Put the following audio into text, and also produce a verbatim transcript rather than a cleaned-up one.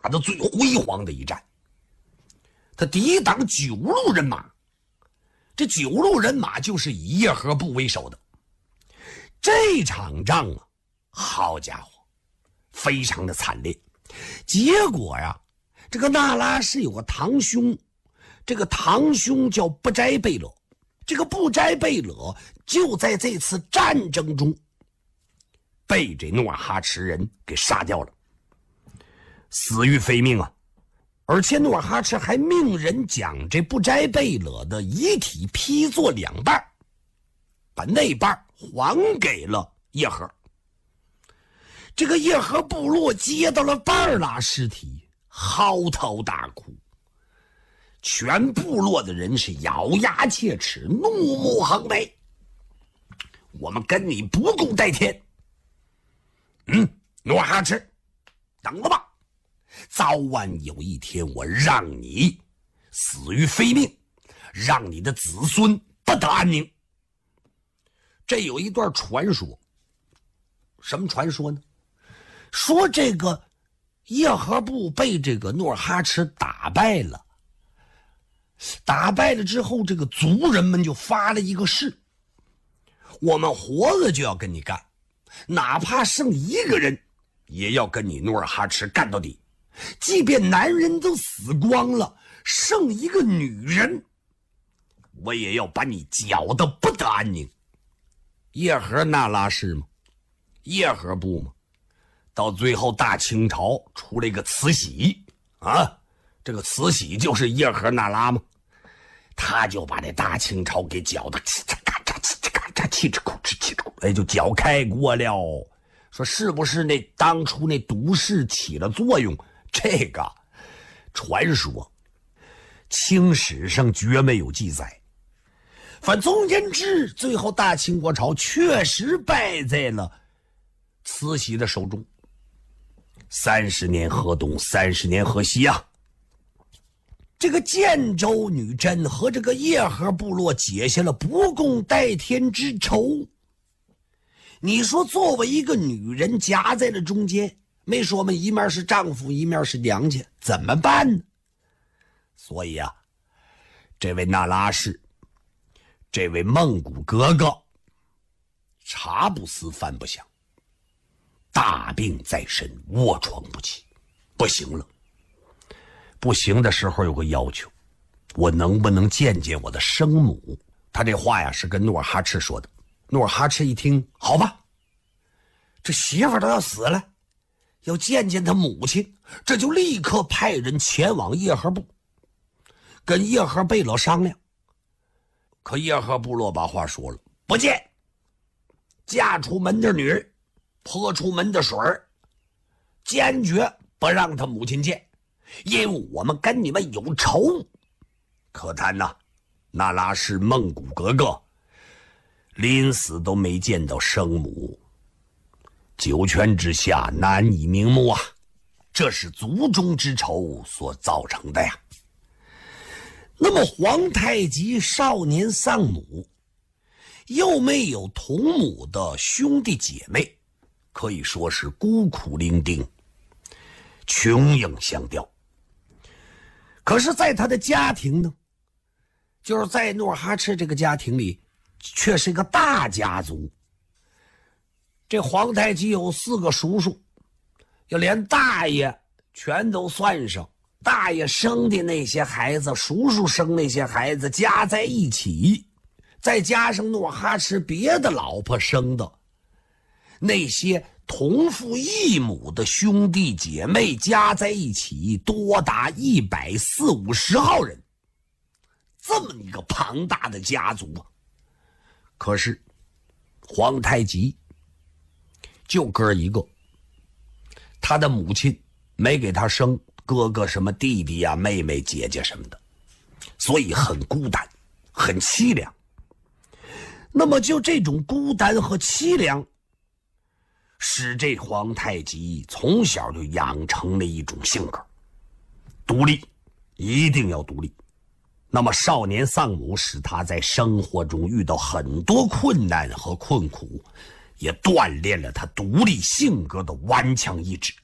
的最辉煌的一战。他抵挡九路人马，这九路人马就是以叶赫部为首的。这场仗啊，好家伙，非常的惨烈。结果呀，这个那拉氏有个堂兄，这个堂兄叫不斋贝勒，这个不斋贝勒就在这次战争中被这努尔哈赤人给杀掉了，死于非命啊！而且努尔哈赤还命人将这不斋贝勒的遗体劈作两半，把那半还给了叶赫。这个叶赫部落接到了半拉尸体，嚎啕大哭，全部落的人是咬牙切齿，怒目横眉。我们跟你不共戴天。嗯，努尔哈赤，等着吧，早晚有一天我让你死于非命，让你的子孙不得安宁。这有一段传说，什么传说呢？说这个叶赫部被这个努尔哈赤打败了，打败了之后，这个族人们就发了一个誓，我们活着就要跟你干，哪怕剩一个人也要跟你努尔哈赤干到底，即便男人都死光了，剩一个女人，我也要把你搅得不得安宁。叶赫那拉氏吗？叶赫部吗？到最后大清朝出了一个慈禧啊，这个慈禧就是叶赫那拉吗？他就把这大清朝给搅得嘁哧嘎喳嘁哧嘎喳气哧口哧气哧口，哎，就搅开锅了。说是不是那当初那毒誓起了作用？这个传说清史上绝没有记载。反总言之，最后大清国朝确实败在了慈禧的手中。三十年河东，三十年河西啊！这个建州女真和这个叶赫部落结下了不共戴天之仇。你说作为一个女人夹在了中间，没说嘛，一面是丈夫，一面是娘家，怎么办呢？所以啊，这位那拉氏，这位孟古格格，茶不思饭不想，大病在身，卧床不起，不行了。不行的时候有个要求，我能不能见见我的生母？他这话呀是跟努尔哈赤说的。努尔哈赤一听，好吧，这媳妇都要死了，要见见他母亲，这就立刻派人前往叶赫部，跟叶赫贝勒商量。可叶赫部落把话说了，不见，嫁出门的女人，泼出门的水儿，坚决不让他母亲见，因为我们跟你们有仇。可叹呐，那拉氏孟古格格临死都没见到生母，九泉之下难以瞑目啊，这是族中之仇所造成的呀。那么皇太极少年丧母，又没有同母的兄弟姐妹，可以说是孤苦伶仃，穷影相吊。可是在他的家庭呢，就是在努尔哈赤这个家庭里，却是一个大家族。这皇太极有四个叔叔，要连大爷全都算上，大爷生的那些孩子，叔叔生那些孩子加在一起，再加上努尔哈赤别的老婆生的那些同父异母的兄弟姐妹加在一起，多达一百四五十号人，这么一个庞大的家族啊！可是皇太极就哥一个，他的母亲没给他生哥哥什么弟弟啊、妹妹姐姐什么的，所以很孤单，很凄凉。那么就这种孤单和凄凉，使这皇太极从小就养成了一种性格，独立，一定要独立。那么少年丧母使他在生活中遇到很多困难和困苦，也锻炼了他独立性格的顽强意志。